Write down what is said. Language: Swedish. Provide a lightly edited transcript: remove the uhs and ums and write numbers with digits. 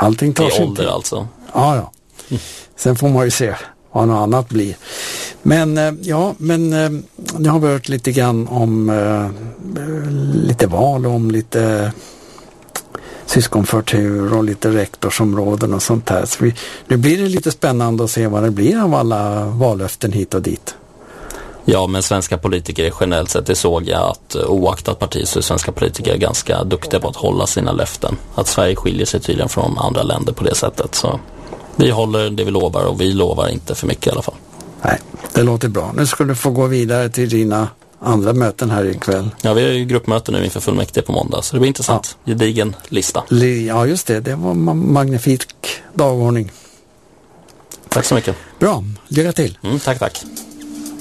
Allting tar i sin ålder tid. alltså. Ja. Sen får man ju se vad något annat blir. Men det har varit lite grann om lite val, om lite syskonförtur och lite rektorsområden och sånt här. Så nu blir det lite spännande att se vad det blir av alla vallöften hit och dit. Ja, men svenska politiker är generellt sett, det såg jag att oaktat parti så är svenska politiker ganska duktiga på att hålla sina löften. Att Sverige skiljer sig tydligen från andra länder på det sättet. Så vi håller det vi lovar och vi lovar inte för mycket i alla fall. Nej, det låter bra. Nu ska du få gå vidare till dina andra möten här ikväll. Ja, vi har ju gruppmöte nu inför fullmäktige på måndag, så det blir intressant. Gedigen lista. Ja, just det. Det var magnifik dagordning. Tack så mycket. Bra, lycka till. Tack.